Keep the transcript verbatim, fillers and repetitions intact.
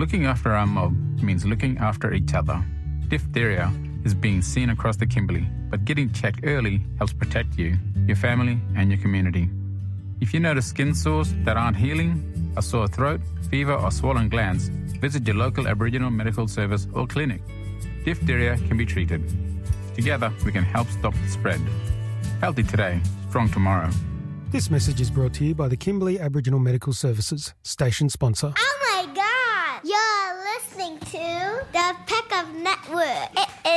Looking after our mob means looking after each other. Diphtheria is being seen across the Kimberley, but getting checked early helps protect you, your family and your community. If you notice skin sores that aren't healing, a sore throat, fever or swollen glands, visit your local Aboriginal medical service or clinic. Diphtheria can be treated. Together we can help stop the spread. Healthy today, strong tomorrow. This message is brought to you by the Kimberley Aboriginal Medical Services, station sponsor. Oh my God! You're listening to the Peck of Network. It